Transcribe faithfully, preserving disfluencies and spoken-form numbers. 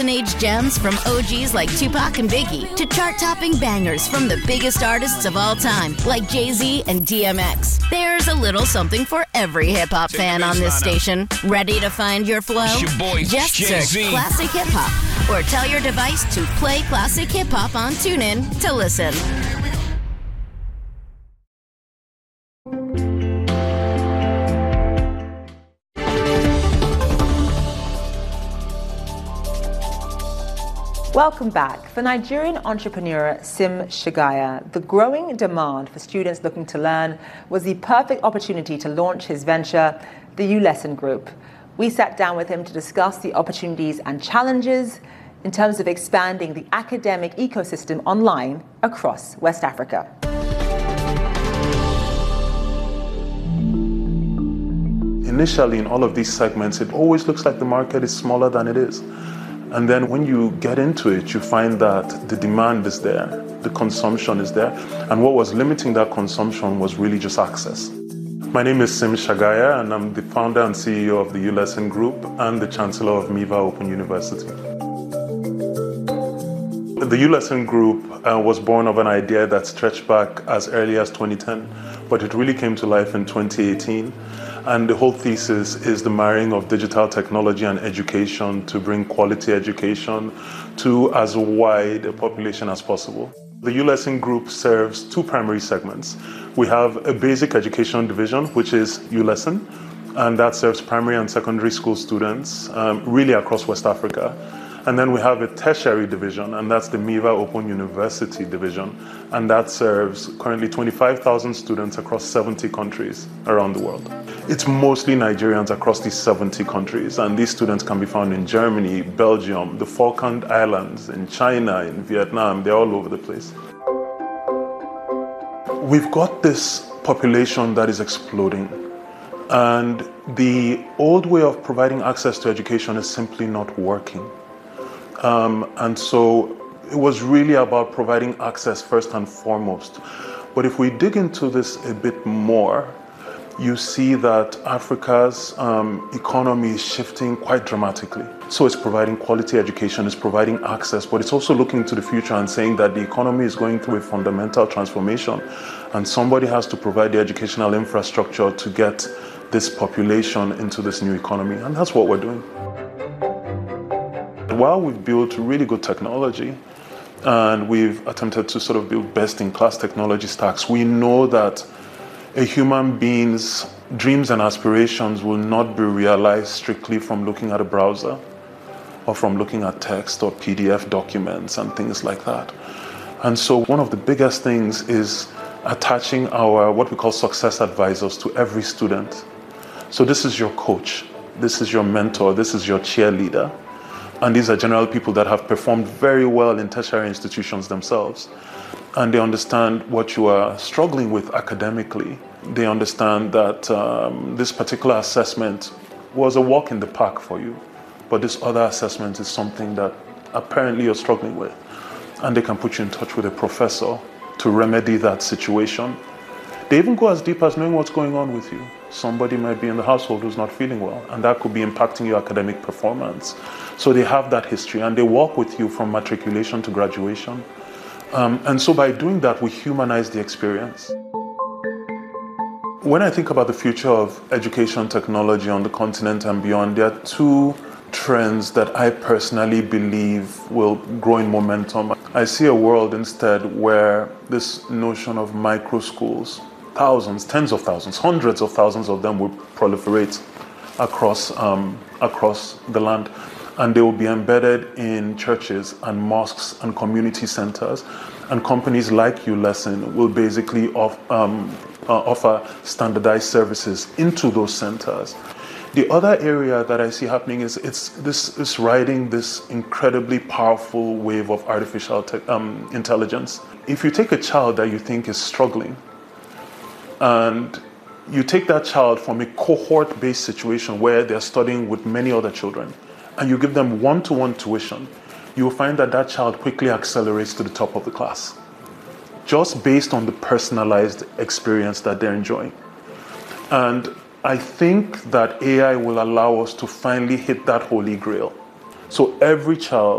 age gems from O Gs like Tupac and Biggie to chart-topping bangers from the biggest artists of all time like Jay-Z and D M X. There's a little something for every hip-hop fan on this station. Ready to find your flow? Your boy, Just Jay-Z. search Classic Hip Hop or tell your device to play Classic Hip Hop on TuneIn to listen. Welcome back. For Nigerian entrepreneur Sim Shagaya, the growing demand for students looking to learn was the perfect opportunity to launch his venture, the ULesson Group. We sat down with him to discuss the opportunities and challenges in terms of expanding the academic ecosystem online across West Africa. Initially, in all of these segments, it always looks like the market is smaller than it is. And then when you get into it, you find that the demand is there, the consumption is there, and what was limiting that consumption was really just access. My name is Sim Shagaya, and I'm the founder and C E O of the ULesson Group and the Chancellor of Miva Open University. The ULesson Group uh, was born of an idea that stretched back as early as twenty ten, but it really came to life in twenty eighteen. And the whole thesis is the marrying of digital technology and education to bring quality education to as wide a population as possible. The ULesson Group serves two primary segments. We have a basic education division, which is ULesson, and that serves primary and secondary school students um, really across West Africa. And then we have a tertiary division, and that's the Miva Open University division, and that serves currently twenty-five thousand students across seventy countries around the world. It's mostly Nigerians across these seventy countries, and these students can be found in Germany, Belgium, the Falkland Islands, in China, in Vietnam. They're all over the place. We've got this population that is exploding, and the old way of providing access to education is simply not working. Um, and so it was really about providing access first and foremost. But if we dig into this a bit more, you see that Africa's um, economy is shifting quite dramatically. So it's providing quality education, it's providing access, but it's also looking to the future and saying that the economy is going through a fundamental transformation, and somebody has to provide the educational infrastructure to get this population into this new economy, and that's what we're doing. While we've built really good technology and we've attempted to sort of build best-in-class technology stacks, we know that a human being's dreams and aspirations will not be realized strictly from looking at a browser or from looking at text or P D F documents and things like that. And so one of the biggest things is attaching our what we call success advisors to every student. So this is your coach, this is your mentor, this is your cheerleader. And these are generally people that have performed very well in tertiary institutions themselves. And they understand what you are struggling with academically. They understand that um, this particular assessment was a walk in the park for you, but this other assessment is something that apparently you're struggling with. And they can put you in touch with a professor to remedy that situation. They even go as deep as knowing what's going on with you. Somebody might be in the household who's not feeling well, and that could be impacting your academic performance. So they have that history, and they walk with you from matriculation to graduation. Um, and so by doing that, we humanize the experience. When I think about the future of education technology on the continent and beyond, there are two trends that I personally believe will grow in momentum. I see a world instead where this notion of micro schools, thousands, tens of thousands, hundreds of thousands of them will proliferate across, um, across the land. And they will be embedded in churches and mosques and community centers. And companies like ULesson will basically off, um, uh, offer standardized services into those centers. The other area that I see happening is it's this is riding this incredibly powerful wave of artificial te- um, intelligence. If you take a child that you think is struggling, and you take that child from a cohort-based situation where they're studying with many other children, and you give them one-to-one tuition, you will find that that child quickly accelerates to the top of the class, just based on the personalized experience that they're enjoying. And I think that A I will allow us to finally hit that holy grail. So every child